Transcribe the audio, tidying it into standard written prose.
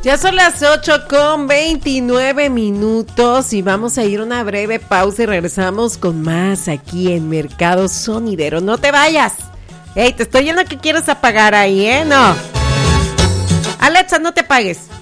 Ya son las 8:29 y vamos a ir a una breve pausa y regresamos con más aquí en Mercado Sonidero. No te vayas. Ey, te estoy viendo que quieres apagar ahí, ¿eh? No. Alexa, no te apagues.